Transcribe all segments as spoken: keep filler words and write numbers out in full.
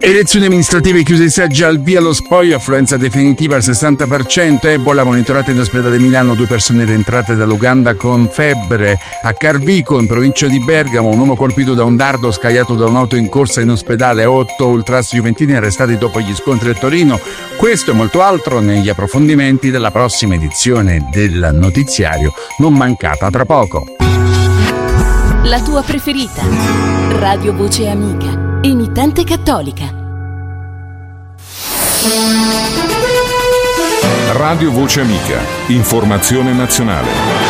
Elezioni amministrative chiuse i seggi, al via lo spoglio, affluenza definitiva al sessanta per cento, Ebola monitorata in ospedale Milano, due persone rientrate dall'Uganda con febbre. A Carvico, in provincia di Bergamo, un uomo colpito da un dardo scagliato da un'auto in corsa in ospedale, otto ultras juventini arrestati dopo gli scontri a Torino. Questo e molto altro negli approfondimenti della prossima edizione del notiziario, non mancata tra poco. La tua preferita, Radio Voce Amica, emittente cattolica. Radio Voce Amica, informazione nazionale.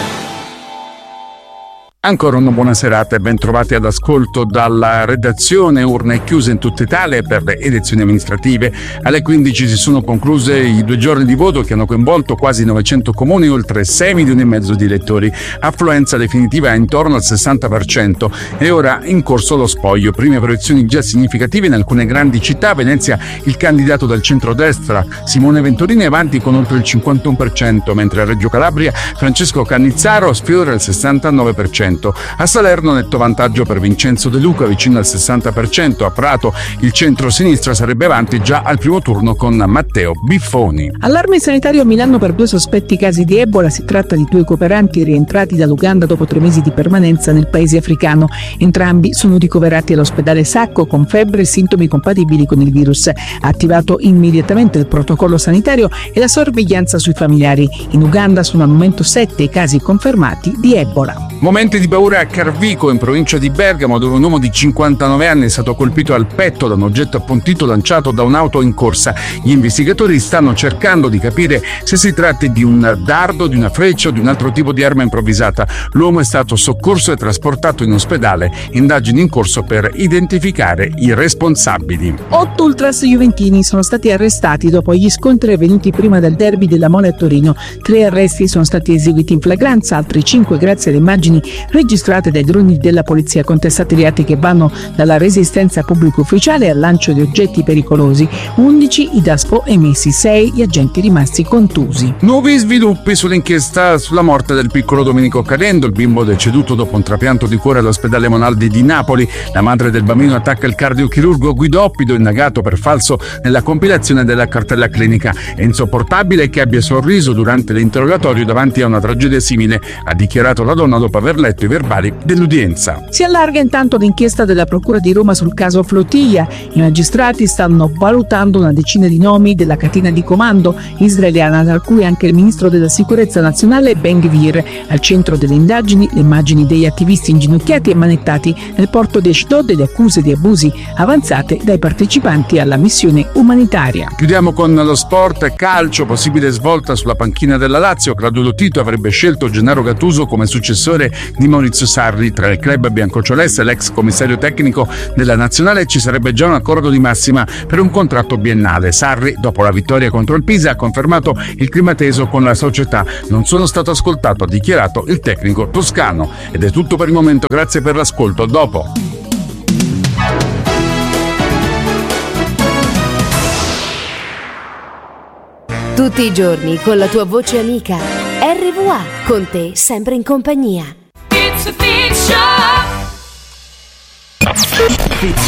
Ancora una buona serata e ben trovati ad ascolto dalla redazione. Urne chiuse in tutta Italia per le elezioni amministrative. Alle quindici si sono concluse i due giorni di voto che hanno coinvolto quasi novecento comuni, oltre sei milioni e mezzo di elettori. Affluenza definitiva è intorno al sessanta per cento e ora in corso lo spoglio. Prime proiezioni già significative in alcune grandi città. A Venezia il candidato del centrodestra Simone Venturini è avanti con oltre il cinquantuno per cento, mentre a Reggio Calabria Francesco Cannizzaro sfiora il sessantanove per cento. A Salerno netto vantaggio per Vincenzo De Luca, vicino al sessanta per cento. A Prato il centro-sinistra sarebbe avanti già al primo turno con Matteo Biffoni. Allarme sanitario a Milano per due sospetti casi di Ebola. Si tratta di due cooperanti rientrati dall'Uganda dopo tre mesi di permanenza nel paese africano. Entrambi sono ricoverati all'ospedale Sacco con febbre e sintomi compatibili con il virus. Ha attivato immediatamente il protocollo sanitario e la sorveglianza sui familiari. In Uganda sono al momento sette i casi confermati di Ebola. Momenti di paura a Carvico, in provincia di Bergamo, dove un uomo di cinquantanove anni è stato colpito al petto da un oggetto appuntito lanciato da un'auto in corsa. Gli investigatori stanno cercando di capire se si tratti di un dardo, di una freccia o di un altro tipo di arma improvvisata. L'uomo è stato soccorso e trasportato in ospedale. Indagini in corso per identificare i responsabili. Otto ultras juventini sono stati arrestati dopo gli scontri avvenuti prima del derby della Mole a Torino. Tre arresti sono stati eseguiti in flagranza, altri cinque grazie alle immagini registrate dai droni della polizia, contestati reati che vanno dalla resistenza pubblico ufficiale al lancio di oggetti pericolosi. undici i DASPO emessi, sei gli agenti rimasti contusi. Nuovi sviluppi sull'inchiesta sulla morte del piccolo Domenico Calendo, il bimbo deceduto dopo un trapianto di cuore all'ospedale Monaldi di Napoli. La madre del bambino attacca il cardiochirurgo Guido Oppido, indagato per falso nella compilazione della cartella clinica. È insopportabile che abbia sorriso durante l'interrogatorio davanti a una tragedia simile, ha dichiarato la donna dopo aver letto i verbali dell'udienza. Si allarga intanto l'inchiesta della Procura di Roma sul caso Flotilla. I magistrati stanno valutando una decina di nomi della catena di comando israeliana, tra cui anche il ministro della sicurezza nazionale Ben Gvir. Al centro delle indagini le immagini degli attivisti inginocchiati e manettati nel porto di Ashdod e le accuse di abusi avanzate dai partecipanti alla missione umanitaria. Chiudiamo con lo sport. Calcio, possibile svolta sulla panchina della Lazio. Claudio Lotito avrebbe scelto Gennaro Gattuso come successore di Maurizio Sarri. Tra il club biancoceleste e l'ex commissario tecnico della nazionale ci sarebbe già un accordo di massima per un contratto biennale. Sarri, dopo la vittoria contro il Pisa, ha confermato il clima teso con la società. Non sono stato ascoltato, ha dichiarato il tecnico toscano. Ed è tutto per il momento, grazie per l'ascolto. Dopo. Tutti i giorni con la tua voce amica. R V A, con te sempre in compagnia. It's a big show.